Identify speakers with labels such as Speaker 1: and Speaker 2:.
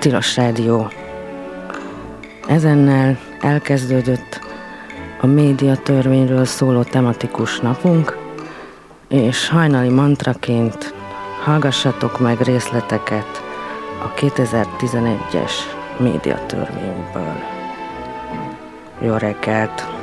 Speaker 1: Tilos Rádió. Ezennel elkezdődött a médiatörvényről szóló tematikus napunk, és hajnali mantraként hallgassatok meg részleteket a 2011-es médiatörvényből. Jó reggelt!